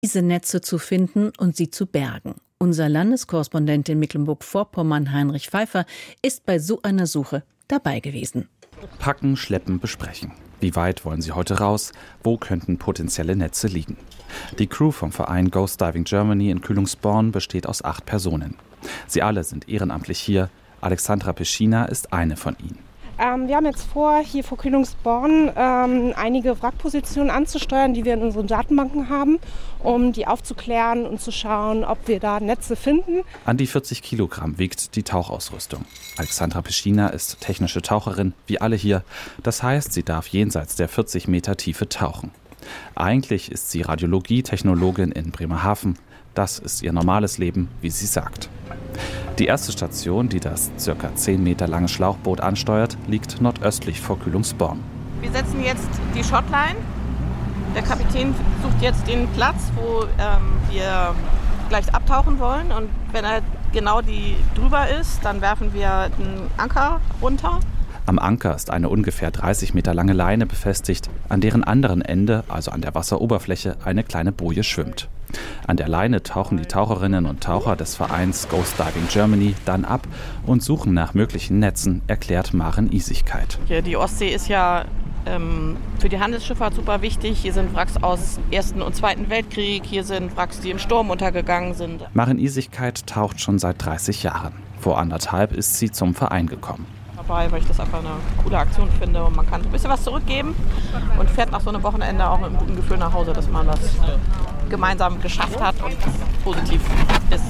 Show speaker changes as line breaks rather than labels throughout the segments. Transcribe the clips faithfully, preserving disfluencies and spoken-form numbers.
diese Netze zu finden und sie zu bergen. Unser Landeskorrespondent in Mecklenburg-Vorpommern, Heinrich Pfeiffer, ist bei so einer Suche dabei gewesen.
Packen, schleppen, besprechen. Wie weit wollen Sie heute raus? Wo könnten potenzielle Netze liegen? Die Crew vom Verein Ghost Diving Germany in Kühlungsborn besteht aus acht Personen. Sie alle sind ehrenamtlich hier. Alexandra Peschina ist eine von ihnen.
Ähm, wir haben jetzt vor, hier vor Kühlungsborn ähm, einige Wrackpositionen anzusteuern, die wir in unseren Datenbanken haben, um die aufzuklären und zu schauen, ob wir da Netze finden.
An die vierzig Kilogramm wiegt die Tauchausrüstung. Alexandra Peschina ist technische Taucherin, wie alle hier. Das heißt, sie darf jenseits der vierzig Meter Tiefe tauchen. Eigentlich ist sie Radiologie-Technologin in Bremerhaven. Das ist ihr normales Leben, wie sie sagt. Die erste Station, die das ca. zehn Meter lange Schlauchboot ansteuert, liegt nordöstlich vor Kühlungsborn.
Wir setzen jetzt die Shotline. Der Kapitän sucht jetzt den Platz, wo ähm, wir gleich abtauchen wollen. Und wenn er genau die drüber ist, dann werfen wir den Anker runter.
Am Anker ist eine ungefähr dreißig Meter lange Leine befestigt, an deren anderen Ende, also an der Wasseroberfläche, eine kleine Boje schwimmt. An der Leine tauchen die Taucherinnen und Taucher des Vereins Ghost Diving Germany dann ab und suchen nach möglichen Netzen, erklärt Maren Isigkeit.
Hier, die Ostsee ist ja ähm, für die Handelsschifffahrt super wichtig. Hier sind Wracks aus Ersten und Zweiten Weltkrieg, hier sind Wracks, die im Sturm untergegangen sind.
Maren Isigkeit taucht schon seit dreißig Jahren. Vor anderthalb ist sie zum Verein gekommen.
Dabei, weil ich das einfach eine coole Aktion finde und man kann so ein bisschen was zurückgeben und fährt nach so einem Wochenende auch mit einem guten Gefühl nach Hause, dass man das gemeinsam geschafft hat und positiv ist.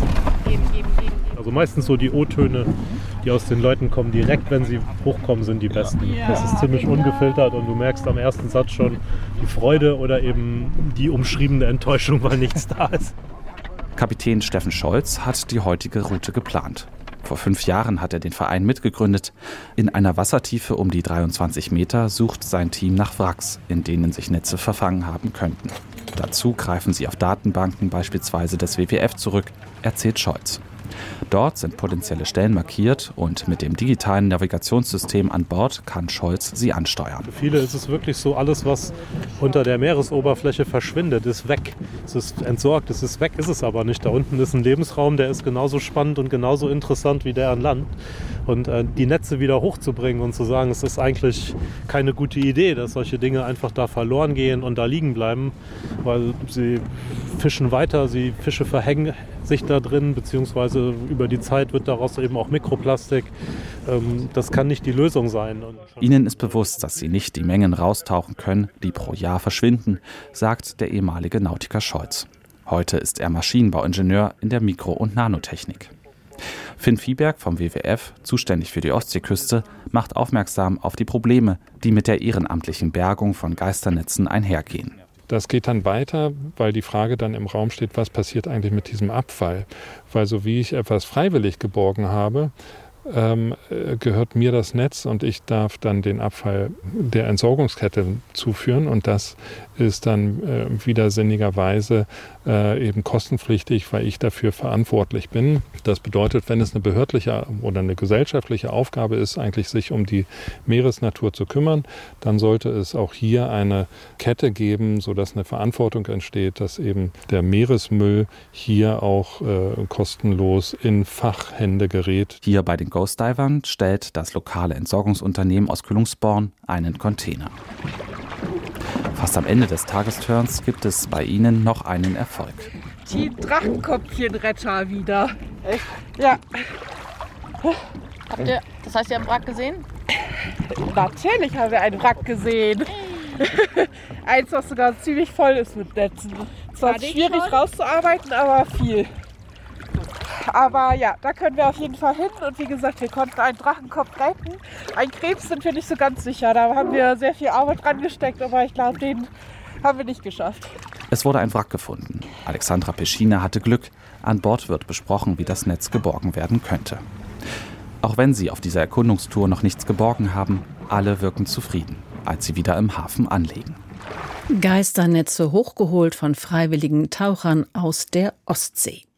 Also meistens so die O-Töne, die aus den Leuten kommen, direkt wenn sie hochkommen, sind die besten. Das ist ziemlich ungefiltert und du merkst am ersten Satz schon die Freude oder eben die umschriebene Enttäuschung, weil nichts da ist.
Kapitän Steffen Scholz hat die heutige Route geplant. Vor fünf Jahren hat er den Verein mitgegründet. In einer Wassertiefe um die dreiundzwanzig Meter sucht sein Team nach Wracks, in denen sich Netze verfangen haben könnten. Dazu greifen sie auf Datenbanken, beispielsweise des W W F, zurück, erzählt Scholz. Dort sind potenzielle Stellen markiert und mit dem digitalen Navigationssystem an Bord kann Scholz sie ansteuern.
Für viele ist es wirklich so, alles, was unter der Meeresoberfläche verschwindet, ist weg. Es ist entsorgt, es ist weg, ist es aber nicht. Da unten ist ein Lebensraum, der ist genauso spannend und genauso interessant wie der an Land. Und äh, die Netze wieder hochzubringen und zu sagen, es ist eigentlich keine gute Idee, dass solche Dinge einfach da verloren gehen und da liegen bleiben, weil sie fischen weiter, sie Fische verhängen sich da drin, beziehungsweise über die Zeit wird daraus eben auch Mikroplastik. Ähm, das kann nicht die Lösung sein.
Ihnen ist bewusst, dass sie nicht die Mengen raustauchen können, die pro Jahr verschwinden, sagt der ehemalige Nautiker Scholz. Heute ist er Maschinenbauingenieur in der Mikro- und Nanotechnik. Finn Viehberg vom W W F, zuständig für die Ostseeküste, macht aufmerksam auf die Probleme, die mit der ehrenamtlichen Bergung von Geisternetzen einhergehen.
Das geht dann weiter, weil die Frage dann im Raum steht, was passiert eigentlich mit diesem Abfall? Weil so wie ich etwas freiwillig geborgen habe, ähm, gehört mir das Netz und ich darf dann den Abfall der Entsorgungskette zuführen und das ist dann äh, widersinnigerweise äh, eben kostenpflichtig, weil ich dafür verantwortlich bin. Das bedeutet, wenn es eine behördliche oder eine gesellschaftliche Aufgabe ist, eigentlich sich um die Meeresnatur zu kümmern, dann sollte es auch hier eine Kette geben, sodass eine Verantwortung entsteht, dass eben der Meeresmüll hier auch äh, kostenlos in Fachhände gerät.
Hier bei den Ghost Divern stellt das lokale Entsorgungsunternehmen aus Kühlungsborn einen Container. Fast am Ende des Tagesturns gibt es bei ihnen noch einen Erfolg.
Die Drachenkopfchenretter wieder. Echt? Ja.
Habt ihr, das heißt, ihr habt einen Wrack gesehen?
Natürlich haben wir einen Wrack gesehen. Eins, was sogar ziemlich voll ist mit Netzen. Zwar schwierig rauszuarbeiten, aber viel. Aber ja, da können wir auf jeden Fall hin. Und wie gesagt, wir konnten einen Drachenkopf retten. Ein Krebs sind wir nicht so ganz sicher. Da haben wir sehr viel Arbeit dran gesteckt, aber ich glaube, den haben wir nicht geschafft.
Es wurde ein Wrack gefunden. Alexandra Peschina hatte Glück. An Bord wird besprochen, wie das Netz geborgen werden könnte. Auch wenn sie auf dieser Erkundungstour noch nichts geborgen haben, alle wirken zufrieden, als sie wieder im Hafen anlegen.
Geisternetze hochgeholt von freiwilligen Tauchern aus der Ostsee.